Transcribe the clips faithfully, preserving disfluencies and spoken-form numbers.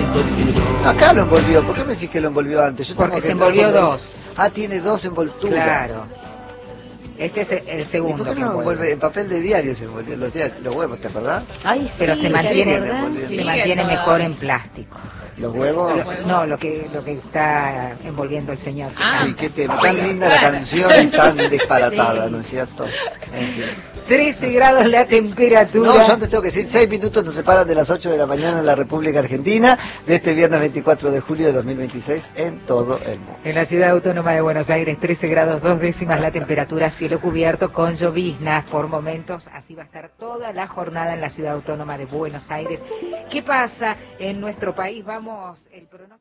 Acá lo envolvió. ¿Por qué me decís que lo envolvió antes? Yo Porque se envolvió dos. Ah, tiene dos envolturas. Claro. Este es el segundo. ¿Y por qué no envuelve? En papel de diario se envolvió los, los huevos, ¿te acordás? Ay, sí, pero se mantiene, se mantiene mejor en plástico. ¿Los huevos? Lo, no, lo que lo que está envolviendo el señor. Ah, sí, qué tema. Tan linda la canción y tan disparatada, sí. ¿No es cierto? En fin. trece grados la temperatura. No, yo antes tengo que decir, seis minutos nos separan de las ocho de la mañana en la República Argentina, de este viernes veinticuatro de julio de dos mil veintiséis en todo el mundo. En la Ciudad Autónoma de Buenos Aires, trece grados dos décimas la temperatura, cielo cubierto con lloviznas por momentos. Así va a estar toda la jornada en la Ciudad Autónoma de Buenos Aires. ¿Qué pasa en nuestro país? Vamos, el pronóstico.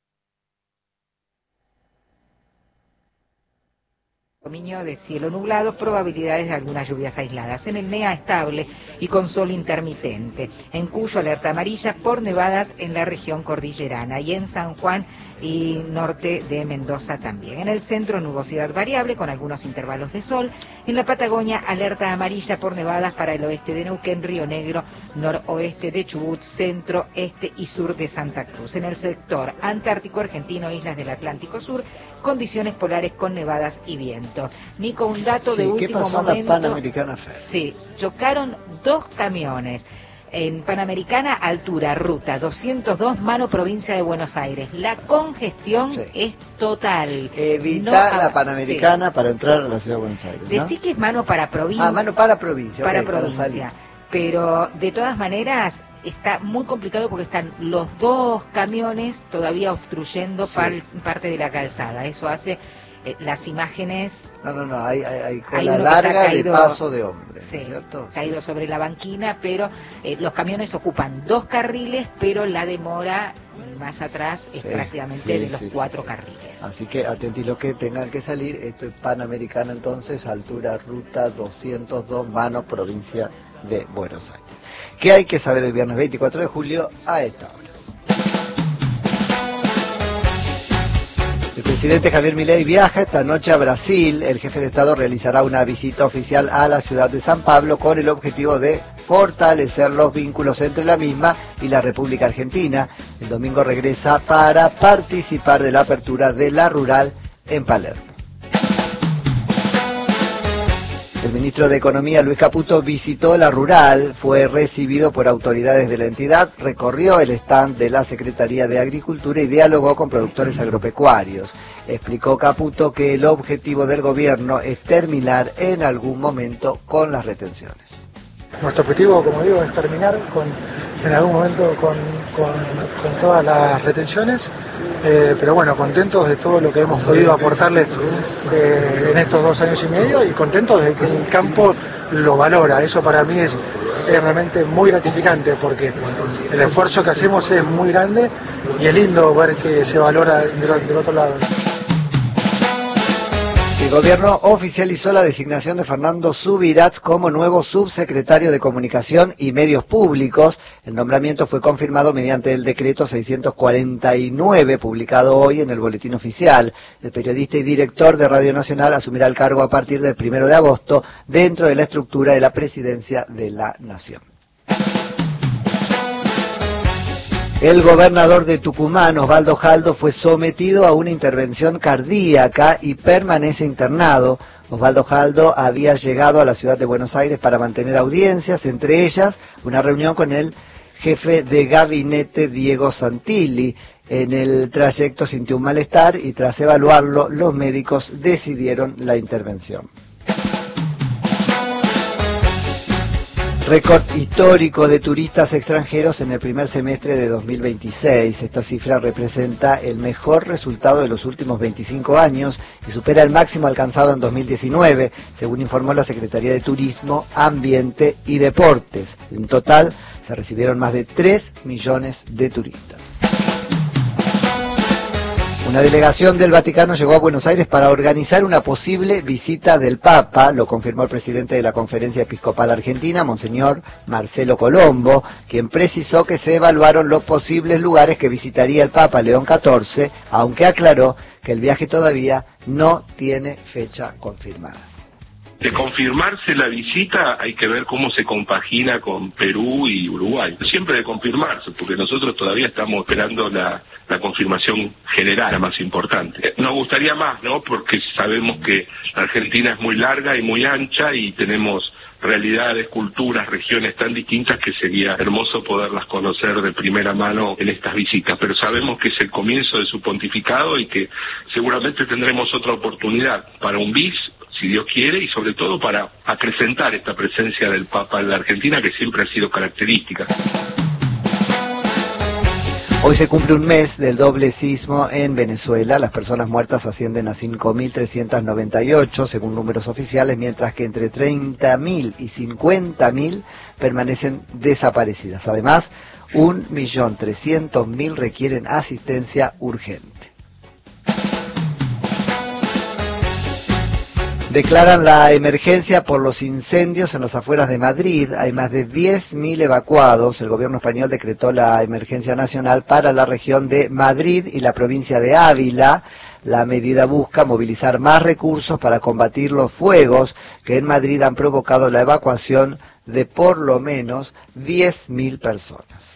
Dominio de cielo nublado, probabilidades de algunas lluvias aisladas. En el N E A estable y con sol intermitente. En Cuyo, alerta amarilla por nevadas en la región cordillerana. Y en San Juan y norte de Mendoza también. En el centro, nubosidad variable con algunos intervalos de sol. En la Patagonia, alerta amarilla por nevadas para el oeste de Neuquén, Río Negro, noroeste de Chubut, centro, este y sur de Santa Cruz. En el sector antártico argentino, islas del Atlántico Sur, condiciones polares con nevadas y viento. Nico, un dato sí, de último ¿qué pasó momento. En la Panamericana Fer? Sí, chocaron dos camiones. En Panamericana, altura, ruta doscientos dos, mano provincia de Buenos Aires. La congestión sí. es total. Evita no, la Panamericana sí. para entrar a la ciudad de Buenos Aires, ¿no? Decí que es mano para provincia. Ah, mano para provincia. Para okay, provincia. Para Pero de todas maneras está muy complicado porque están los dos camiones todavía obstruyendo sí. par, parte de la calzada. Eso hace eh, las imágenes... No, no, no, hay, hay, hay cola larga caído, de paso de hombres, sí, ¿cierto? Caído sí. sobre la banquina, pero eh, los camiones ocupan dos carriles, pero la demora más atrás es sí, prácticamente sí, de los sí, cuatro sí. carriles. Así que atentí los que tengan que salir. Esto es Panamericana entonces, altura, ruta doscientos dos, mano, provincia de Buenos Aires. ¿Qué hay que saber el viernes veinticuatro de julio a esta hora? El presidente Javier Milei viaja esta noche a Brasil. El jefe de Estado realizará una visita oficial a la ciudad de San Pablo con el objetivo de fortalecer los vínculos entre la misma y la República Argentina. El domingo regresa para participar de la apertura de la Rural en Palermo. El ministro de Economía, Luis Caputo, visitó la Rural, fue recibido por autoridades de la entidad, recorrió el stand de la Secretaría de Agricultura y dialogó con productores agropecuarios. Explicó Caputo que el objetivo del gobierno es terminar en algún momento con las retenciones. Nuestro objetivo, como digo, es terminar con, en algún momento con, con, con todas las retenciones, eh, pero bueno, contentos de todo lo que hemos podido aportarles eh, en estos dos años y medio y contentos de que el campo lo valora. Eso para mí es, es realmente muy gratificante porque el esfuerzo que hacemos es muy grande y es lindo ver que se valora del, del otro lado. El gobierno oficializó la designación de Fernando Subirats como nuevo subsecretario de Comunicación y Medios Públicos. El nombramiento fue confirmado mediante el decreto seiscientos cuarenta y nueve, publicado hoy en el Boletín Oficial. El periodista y director de Radio Nacional asumirá el cargo a partir del primero de agosto dentro de la estructura de la Presidencia de la Nación. El gobernador de Tucumán, Osvaldo Jaldo, fue sometido a una intervención cardíaca y permanece internado. Osvaldo Jaldo había llegado a la ciudad de Buenos Aires para mantener audiencias, entre ellas una reunión con el jefe de gabinete, Diego Santilli. En el trayecto sintió un malestar y tras evaluarlo, los médicos decidieron la intervención. Récord histórico de turistas extranjeros en el primer semestre de dos mil veintiséis. Esta cifra representa el mejor resultado de los últimos veinticinco años y supera el máximo alcanzado en dos mil diecinueve, según informó la Secretaría de Turismo, Ambiente y Deportes. En total, se recibieron más de tres millones de turistas. Una delegación del Vaticano llegó a Buenos Aires para organizar una posible visita del Papa, lo confirmó el presidente de la Conferencia Episcopal Argentina, Monseñor Marcelo Colombo, quien precisó que se evaluaron los posibles lugares que visitaría el Papa León catorce, aunque aclaró que el viaje todavía no tiene fecha confirmada. De confirmarse la visita hay que ver cómo se compagina con Perú y Uruguay. Siempre de confirmarse, porque nosotros todavía estamos esperando la, la confirmación general, la más importante. Nos gustaría más, ¿no? Porque sabemos que la Argentina es muy larga y muy ancha y tenemos realidades, culturas, regiones tan distintas que sería hermoso poderlas conocer de primera mano en estas visitas, pero sabemos que es el comienzo de su pontificado y que seguramente tendremos otra oportunidad para un bis, si Dios quiere, y sobre todo para acrecentar esta presencia del Papa en la Argentina, que siempre ha sido característica. Hoy se cumple un mes del doble sismo en Venezuela. Las personas muertas ascienden a cinco mil trescientas noventa y ocho, según números oficiales, mientras que entre treinta mil y cincuenta mil permanecen desaparecidas. Además, un millón trescientos mil requieren asistencia urgente. Declaran la emergencia por los incendios en las afueras de Madrid. Hay más de diez mil evacuados. El gobierno español decretó la emergencia nacional para la región de Madrid y la provincia de Ávila. La medida busca movilizar más recursos para combatir los fuegos que en Madrid han provocado la evacuación de por lo menos diez mil personas.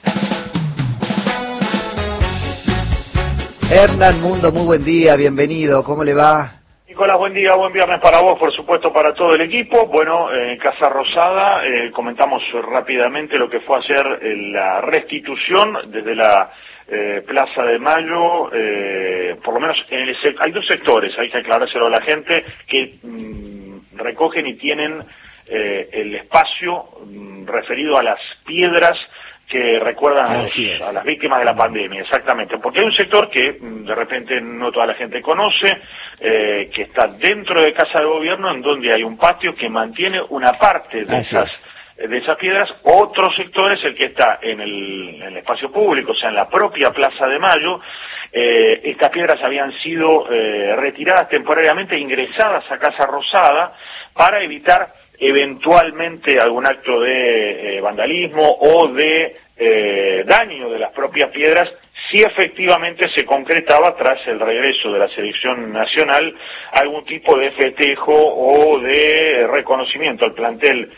Hernán Mundo, muy buen día, bienvenido, ¿cómo le va? Nicolás, buen día, buen viernes para vos, por supuesto para todo el equipo. Bueno, en eh, Casa Rosada eh, comentamos rápidamente lo que fue ayer eh, la restitución desde la eh, Plaza de Mayo, eh, por lo menos en el, hay dos sectores, hay que aclarárselo a la gente, que mmm, recogen y tienen eh, el espacio mmm, referido a las piedras que recuerdan a, los, a las víctimas de la pandemia, exactamente, porque hay un sector que de repente no toda la gente conoce, eh, que está dentro de Casa de Gobierno, en donde hay un patio que mantiene una parte de Así esas es. de esas piedras. Otro sector es el que está en el, en el espacio público, o sea, en la propia Plaza de Mayo. Eh, estas piedras habían sido eh, retiradas temporariamente e ingresadas a Casa Rosada para evitar eventualmente algún acto de eh, vandalismo o de eh, daño de las propias piedras, si efectivamente se concretaba tras el regreso de la selección nacional algún tipo de festejo o de reconocimiento al plantel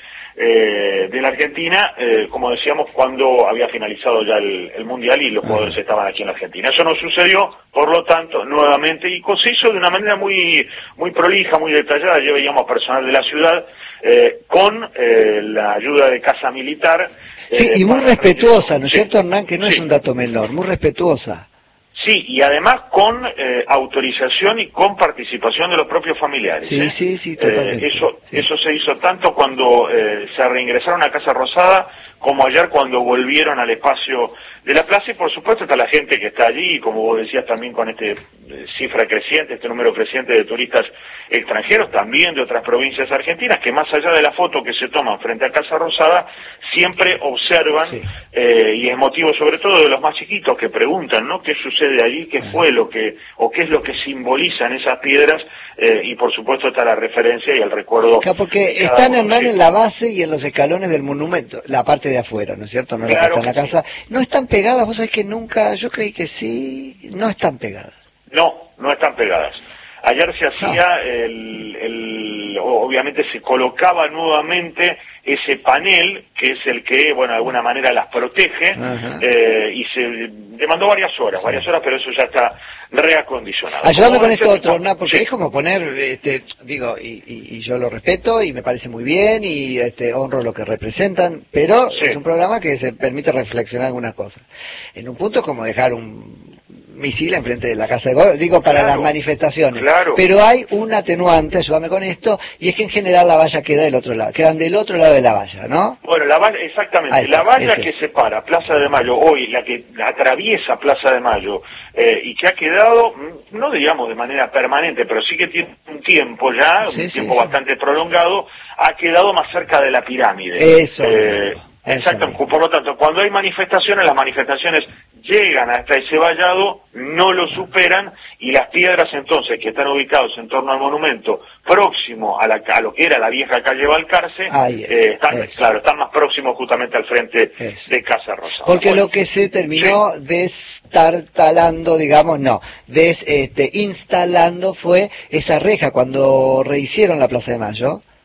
eh, de la Argentina, eh, como decíamos, cuando había finalizado ya el, el Mundial y los jugadores estaban aquí en la Argentina. Eso no sucedió, por lo tanto, nuevamente, y se hizo de una manera muy muy prolija, muy detallada. Ya veíamos personal de la ciudad eh, con eh, la ayuda de Casa Militar. Sí, eh, y muy respetuosa, ¿no es sí, cierto, Hernán? Que no sí. es un dato menor, muy respetuosa. Sí, y además con eh, autorización y con participación de los propios familiares. Sí, ¿eh? sí, sí, totalmente. Eh, eso, sí. eso se hizo tanto cuando eh, se reingresaron a Casa Rosada, como ayer cuando volvieron al espacio de la plaza, y por supuesto está la gente que está allí, y como vos decías también con este eh, cifra creciente, este número creciente de turistas extranjeros, también de otras provincias argentinas, que más allá de la foto que se toman frente a Casa Rosada, siempre observan, sí. eh, y es motivo sobre todo de los más chiquitos que preguntan, ¿no? ¿Qué sucede allí? ¿Qué fue lo que, o qué es lo que simbolizan esas piedras? Eh, y por supuesto está la referencia y el recuerdo. Claro, porque están, Hernán, en la base y en los escalones del monumento, la parte de afuera, ¿no es cierto? No la claro que está en la sí. casa. No están pegadas, vos sabés que nunca, yo creí que sí, no están pegadas. No, no están pegadas. Ayer se hacía, no. el, el, obviamente se colocaba nuevamente ese panel, que es el que, bueno, de alguna manera las protege, eh, y se demandó varias horas, sí. varias horas, pero eso ya está reacondicionado. Ayúdame con esto otro, ¿no? Porque sí. es como poner, este, digo, y, y, y yo lo respeto y me parece muy bien y este, honro lo que representan, pero sí. es un programa que se permite reflexionar algunas cosas. En un punto como dejar un misil enfrente de la Casa de Gobierno, digo, para claro, las manifestaciones. Claro. Pero hay un atenuante, ayúdame con esto, y es que en general la valla queda del otro lado, quedan del otro lado de la valla, ¿no? Bueno, la valla, exactamente, está, la valla que es. separa Plaza de Mayo, hoy la que atraviesa Plaza de Mayo, eh, y que ha quedado, no digamos de manera permanente, pero sí que tiene un tiempo ya, sí, un sí, tiempo sí. bastante prolongado, ha quedado más cerca de la pirámide. Eso. Eh, Exacto, por lo tanto, cuando hay manifestaciones, las manifestaciones llegan hasta ese vallado, no lo superan, y las piedras entonces que están ubicados en torno al monumento, próximo a, la, a lo que era la vieja calle Balcarce, eh, están, claro, están más próximos justamente al frente eso. de Casa Rosada. Porque bueno, lo que se terminó sí. destartalando, digamos, no, des, este, instalando fue esa reja cuando rehicieron la Plaza de Mayo.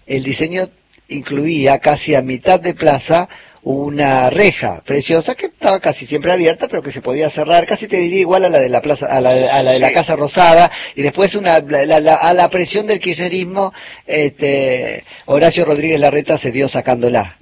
el diseño incluía casi a mitad de plaza una reja preciosa que estaba casi siempre abierta, pero que se podía cerrar, casi te diría igual a la de la plaza, a la, a la de la Casa Rosada, y después una la, la, a la presión del kirchnerismo, este, Horacio Rodríguez Larreta se dio sacándola.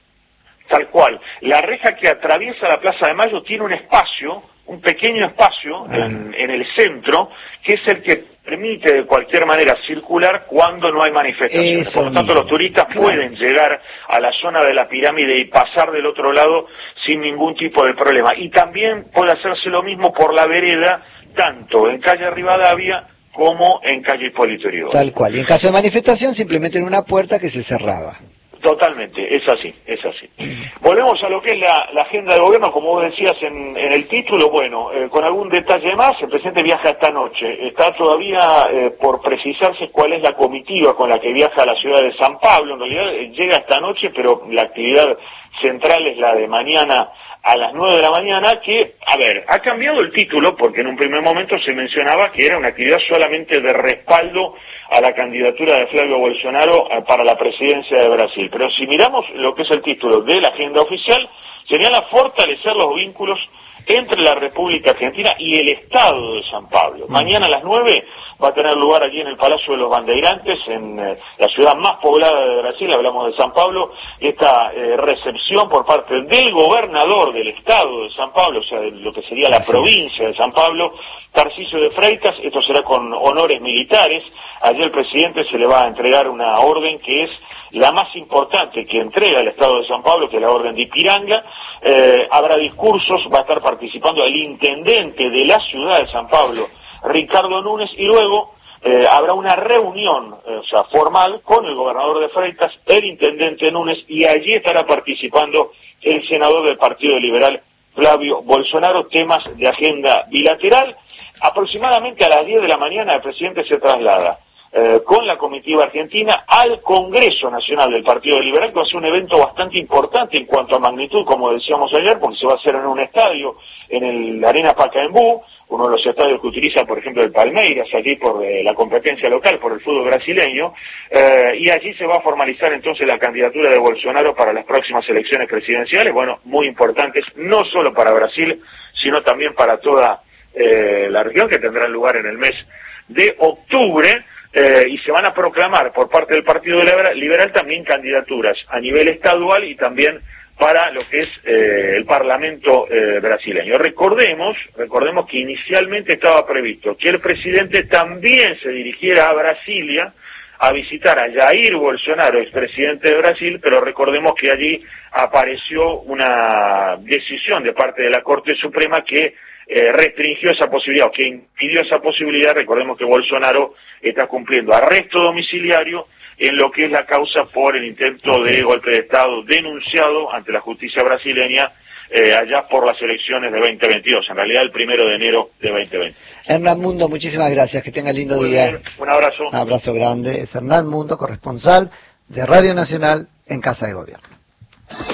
Tal cual. La reja que atraviesa la Plaza de Mayo tiene un espacio, un pequeño espacio ah. en, en el centro, que es el que permite de cualquier manera circular cuando no hay manifestaciones. Eso Por lo tanto, mismo. los turistas claro. pueden llegar a la zona de la pirámide y pasar del otro lado sin ningún tipo de problema. Y también puede hacerse lo mismo por la vereda, tanto en calle Rivadavia como en calle Hipólito Yrigoyen. Tal cual. Y en caso de manifestación, simplemente en una puerta que se cerraba. Totalmente, es así, es así. Volvemos a lo que es la, la agenda de gobierno, como vos decías en, en el título, bueno, eh, con algún detalle más, el presidente viaja esta noche. Está todavía eh, por precisarse cuál es la comitiva con la que viaja a la ciudad de San Pablo. En realidad eh, llega esta noche, pero la actividad central es la de mañana a las nueve de la mañana, que, a ver, ha cambiado el título, porque en un primer momento se mencionaba que era una actividad solamente de respaldo a la candidatura de Flavio Bolsonaro para la presidencia de Brasil. Pero si miramos lo que es el título de la agenda oficial, señala fortalecer los vínculos entre la República Argentina y el Estado de San Pablo. Mañana a las nueve va a tener lugar allí en el Palacio de los Bandeirantes, en eh, la ciudad más poblada de Brasil, hablamos de San Pablo, esta eh, recepción por parte del gobernador del Estado de San Pablo, o sea, de lo que sería la provincia de San Pablo, Tarcisio de Freitas. Esto será con honores militares. Allí el presidente se le va a entregar una orden que es la más importante que entrega el Estado de San Pablo, que es la orden de Ipiranga. Eh, habrá discursos, va a estar participando el intendente de la ciudad de San Pablo, Ricardo Núñez, y luego eh, habrá una reunión, eh, o sea, formal, con el gobernador de Freitas, el intendente Núñez, y allí estará participando el senador del Partido Liberal, Flavio Bolsonaro, temas de agenda bilateral. Aproximadamente a las diez de la mañana el presidente se traslada eh, con la comitiva argentina al Congreso Nacional del Partido Liberal, que va a ser un evento bastante importante en cuanto a magnitud, como decíamos ayer, porque se va a hacer en un estadio, en el Arena Pacaembu, uno de los estadios que utiliza, por ejemplo, el Palmeiras, allí por eh, la competencia local, por el fútbol brasileño, eh, y allí se va a formalizar entonces la candidatura de Bolsonaro para las próximas elecciones presidenciales, bueno, muy importantes, no solo para Brasil, sino también para toda eh, la región, que tendrá lugar en el mes de octubre, eh, y se van a proclamar por parte del Partido Liberal, Liberal también candidaturas a nivel estadual y también para lo que es eh, el Parlamento eh, brasileño. Recordemos, recordemos que inicialmente estaba previsto que el presidente también se dirigiera a Brasilia a visitar a Jair Bolsonaro, expresidente de Brasil, pero recordemos que allí apareció una decisión de parte de la Corte Suprema que eh, restringió esa posibilidad, o que impidió esa posibilidad. Recordemos que Bolsonaro está cumpliendo arresto domiciliario en lo que es la causa por el intento de golpe de Estado denunciado ante la justicia brasileña eh, allá por las elecciones de veinte veintidós, en realidad el primero de enero de veinte veinte. Hernán Mundo, muchísimas gracias, que tenga lindo Muy día. Bien. Un abrazo. Un abrazo grande. Es Hernán Mundo, corresponsal de Radio Nacional en Casa de Gobierno.